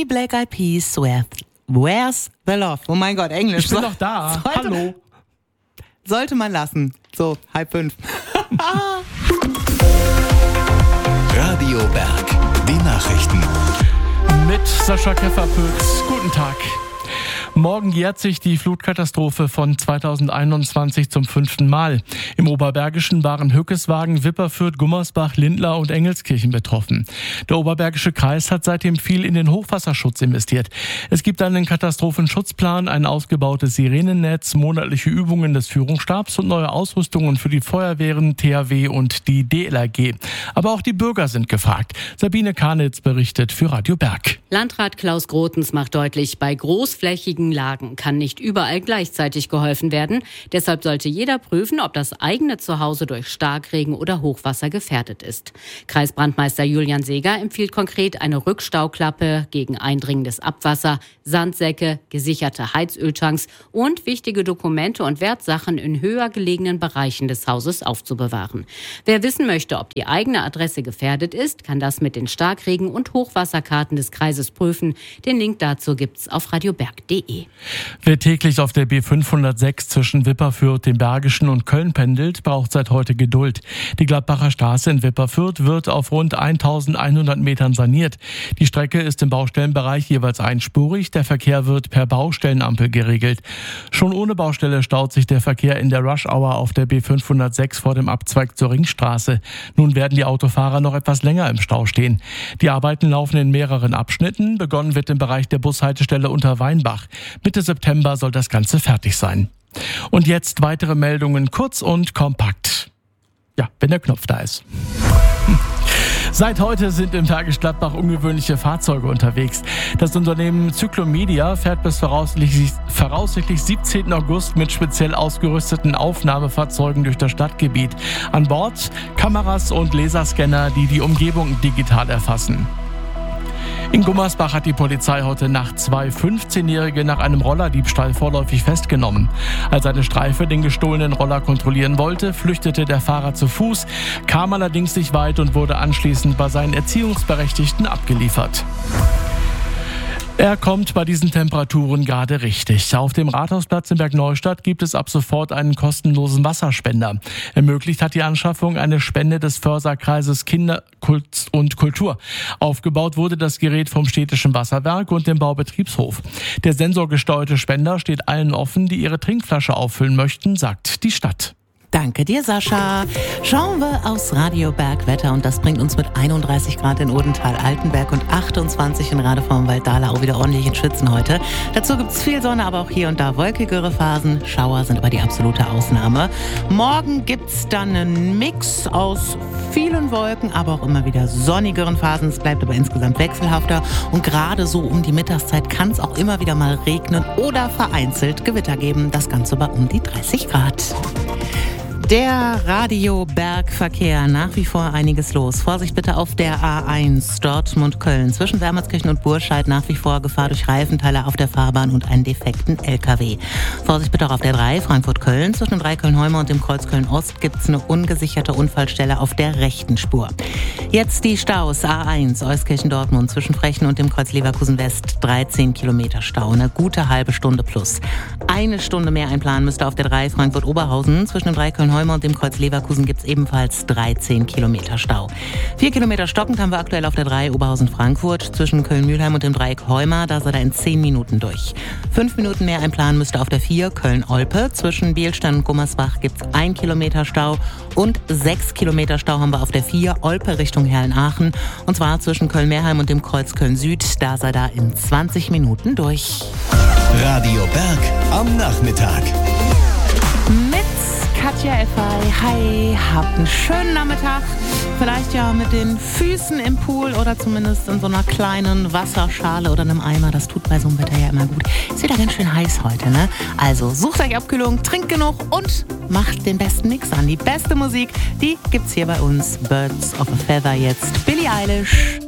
die Black Eyed Peas, Where's the Love? Oh mein Gott, Englisch. Ich bin doch da. Hallo. Sollte man lassen. So, 4:30. Radio Berg, die Nachrichten. Mit Sascha Kefferpütz. Guten Tag. Morgen jährt sich die Flutkatastrophe von 2021 zum 5. Mal. Im Oberbergischen waren Hückeswagen, Wipperfürth, Gummersbach, Lindlar und Engelskirchen betroffen. Der Oberbergische Kreis hat seitdem viel in den Hochwasserschutz investiert. Es gibt einen Katastrophenschutzplan, ein ausgebautes Sirenennetz, monatliche Übungen des Führungsstabs und neue Ausrüstungen für die Feuerwehren, THW und die DLRG. Aber auch die Bürger sind gefragt. Sabine Karnitz berichtet für Radio Berg. Landrat Klaus Grotens macht deutlich, bei großflächigen Lagen kann nicht überall gleichzeitig geholfen werden. Deshalb sollte jeder prüfen, ob das eigene Zuhause durch Starkregen oder Hochwasser gefährdet ist. Kreisbrandmeister Julian Seeger empfiehlt konkret eine Rückstauklappe gegen eindringendes Abwasser, Sandsäcke, gesicherte Heizöltanks und wichtige Dokumente und Wertsachen in höher gelegenen Bereichen des Hauses aufzubewahren. Wer wissen möchte, ob die eigene Adresse gefährdet ist, kann das mit den Starkregen- und Hochwasserkarten des Kreises prüfen. Den Link dazu gibt's auf radioberg.de. Wer täglich auf der B506 zwischen Wipperfürth, dem Bergischen und Köln pendelt, braucht seit heute Geduld. Die Gladbacher Straße in Wipperfürth wird auf rund 1100 Metern saniert. Die Strecke ist im Baustellenbereich jeweils einspurig. Der Verkehr wird per Baustellenampel geregelt. Schon ohne Baustelle staut sich der Verkehr in der Rush-Hour auf der B506 vor dem Abzweig zur Ringstraße. Nun werden die Autofahrer noch etwas länger im Stau stehen. Die Arbeiten laufen in mehreren Abschnitten. Begonnen wird im Bereich der Bushaltestelle Unterweinbach. Mitte September soll das Ganze fertig sein. Und jetzt weitere Meldungen, kurz und kompakt. Ja, wenn der Knopf da ist. Seit heute sind im Bergisch Gladbach ungewöhnliche Fahrzeuge unterwegs. Das Unternehmen Cyclomedia fährt bis voraussichtlich 17. August mit speziell ausgerüsteten Aufnahmefahrzeugen durch das Stadtgebiet. An Bord Kameras und Laserscanner, die die Umgebung digital erfassen. In Gummersbach hat die Polizei heute Nacht 2 15-Jährige nach einem Rollerdiebstahl vorläufig festgenommen. Als eine Streife den gestohlenen Roller kontrollieren wollte, flüchtete der Fahrer zu Fuß, kam allerdings nicht weit und wurde anschließend bei seinen Erziehungsberechtigten abgeliefert. Er kommt bei diesen Temperaturen gerade richtig. Auf dem Rathausplatz in Bergneustadt gibt es ab sofort einen kostenlosen Wasserspender. Ermöglicht hat die Anschaffung eine Spende des Förserkreises Kinder, Kunst und Kultur. Aufgebaut wurde das Gerät vom Städtischen Wasserwerk und dem Baubetriebshof. Der sensorgesteuerte Spender steht allen offen, die ihre Trinkflasche auffüllen möchten, sagt die Stadt. Danke dir, Sascha. Schauen wir aufs Radio Bergwetter und das bringt uns mit 31 Grad in Odenthal-Altenberg und 28 in Radevormwald-Dahlau auch wieder ordentlich in Schwitzen heute. Dazu gibt's viel Sonne, aber auch hier und da wolkigere Phasen. Schauer sind aber die absolute Ausnahme. Morgen gibt's dann einen Mix aus vielen Wolken, aber auch immer wieder sonnigeren Phasen. Es bleibt aber insgesamt wechselhafter und gerade so um die Mittagszeit kann es auch immer wieder mal regnen oder vereinzelt Gewitter geben. Das Ganze bei um die 30 Grad. Der Radio-Bergverkehr, nach wie vor einiges los. Vorsicht bitte auf der A1 Dortmund-Köln. Zwischen Wermelskirchen und Burscheid nach wie vor Gefahr durch Reifenteile auf der Fahrbahn und einen defekten LKW. Vorsicht bitte auch auf der 3 Frankfurt-Köln. Zwischen dem 3 Köln-Heumer und dem Kreuz Köln-Ost gibt es eine ungesicherte Unfallstelle auf der rechten Spur. Jetzt die Staus. A1 Euskirchen-Dortmund zwischen Frechen und dem Kreuz Leverkusen-West. 13 Kilometer Stau, eine gute halbe Stunde plus. Eine Stunde mehr einplanen müsste auf der 3 Frankfurt-Oberhausen. Zwischen dem 3 Köln-Heumer und dem Kreuz Leverkusen gibt es ebenfalls 13 Kilometer Stau. 4 Kilometer stockend haben wir aktuell auf der 3 Oberhausen-Frankfurt zwischen Köln-Mühlheim und dem Dreieck Heuma. Da seid ihr in 10 Minuten durch. 5 Minuten mehr einplanen müsste auf der 4 Köln-Olpe. Zwischen Bielstein und Gummersbach gibt es 1 Kilometer Stau und 6 Kilometer Stau haben wir auf der 4 Olpe Richtung Herlenaachen. Und zwar zwischen Köln-Meerheim und dem Kreuz Köln-Süd. Da seid ihr in 20 Minuten durch. Radio Berg am Nachmittag. Katja Effay, hi, habt einen schönen Nachmittag. Vielleicht ja mit den Füßen im Pool oder zumindest in so einer kleinen Wasserschale oder einem Eimer. Das tut bei so einem Wetter ja immer gut. Ist wieder ganz schön heiß heute, ne? Also sucht euch Abkühlung, trinkt genug und macht den besten Mix an. Die beste Musik, die gibt's hier bei uns. Birds of a Feather jetzt. Billie Eilish.